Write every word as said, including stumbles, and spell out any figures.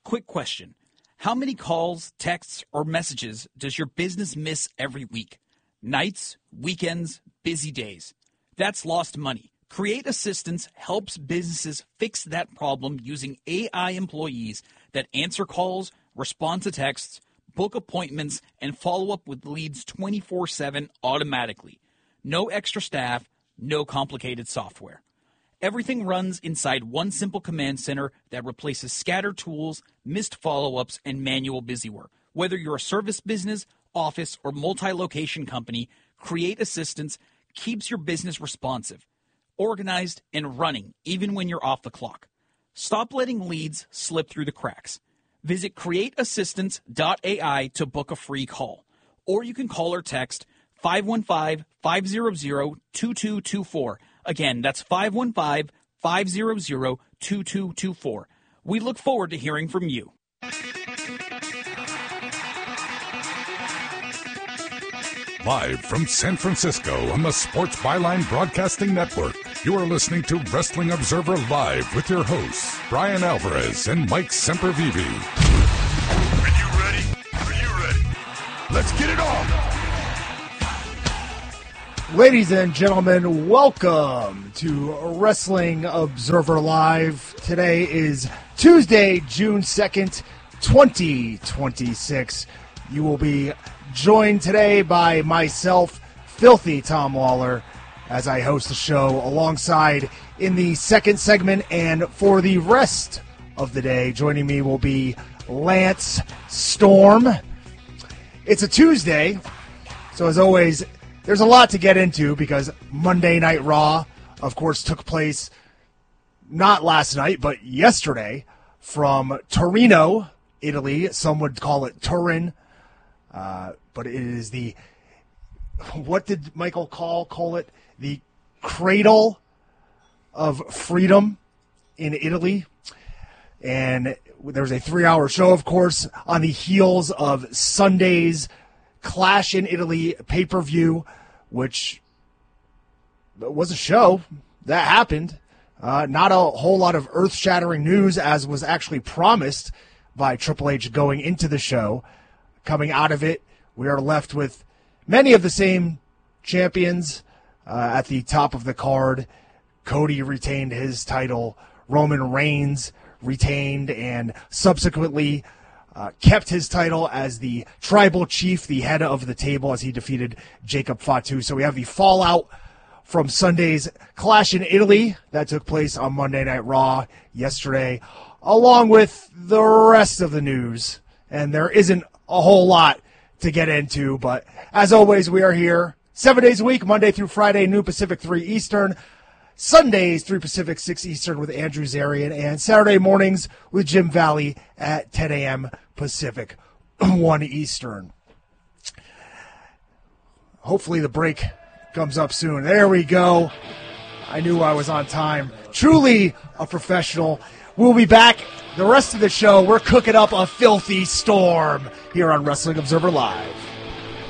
Quick question. How many calls, texts, or messages does your business miss every week? Nights, weekends, busy days. That's lost money. Create Assistance helps businesses fix that problem using A I employees that answer calls, respond to texts, book appointments, and follow up with leads twenty-four seven automatically. No extra staff, no complicated software. Everything runs inside one simple command center that replaces scattered tools, missed follow-ups, and manual busywork. Whether you're a service business, office, or multi-location company, Create Assistance keeps your business responsive, organized, and running even when you're off the clock. Stop letting leads slip through the cracks. Visit create assistance dot A I to book a free call. Or you can call or text five one five, five hundred, two two two four. Again, that's five one five, five hundred, two two two four. We look forward to hearing from you. Live from San Francisco on the Sports Byline Broadcasting Network, you are listening to Wrestling Observer Live with your hosts, Brian Alvarez and Mike Sempervive. Are you ready? Are you ready? Let's get it on! Ladies and gentlemen, welcome to Wrestling Observer Live. Today is Tuesday, June second, twenty twenty-six. You will be joined today by myself, Filthy Tom Lawler, as I host the show alongside in the second segment, and for the rest of the day, joining me will be Lance Storm. It's a Tuesday, so as always, there's a lot to get into because Monday Night Raw, of course, took place not last night, but yesterday from Torino, Italy. Some would call it Turin, uh, but it is the, what did Michael call, call it? The cradle of freedom in Italy. And there was a three-hour show, of course, on the heels of Sunday's Clash in Italy pay-per-view, which was a show that happened. Uh, not a whole lot of earth-shattering news, as was actually promised by Triple H going into the show. Coming out of it, we are left with many of the same champions uh, at the top of the card. Cody retained his title. Roman Reigns retained and subsequently uh, kept his title as the tribal chief, the head of the table, as he defeated Jacob Fatu. So we have the fallout from Sunday's Clash in Italy that took place on Monday Night Raw yesterday, along with the rest of the news. And there isn't a whole lot to get into, but as always, we are here seven days a week, Monday through Friday, noon Pacific, three Eastern. Sundays, three Pacific, six Eastern with Andrew Zarian, and Saturday mornings with Jim Valley at ten a.m. Pacific, one Eastern. Hopefully the break comes up soon. There we go. I knew I was on time. Truly a professional. We'll be back the rest of the show. We're cooking up a filthy storm here on Wrestling Observer Live.